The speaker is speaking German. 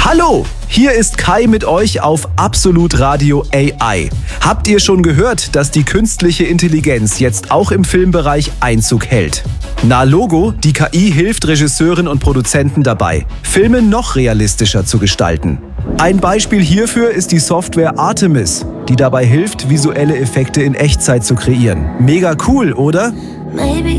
Hallo, hier ist Kai mit euch auf Absolut Radio AI. Habt ihr schon gehört, dass die künstliche Intelligenz jetzt auch im Filmbereich Einzug hält? Na Logo, die KI hilft Regisseuren und Produzenten dabei, Filme noch realistischer zu gestalten. Ein Beispiel hierfür ist die Software Artemis, die dabei hilft, visuelle Effekte in Echtzeit zu kreieren. Mega cool, oder? Maybe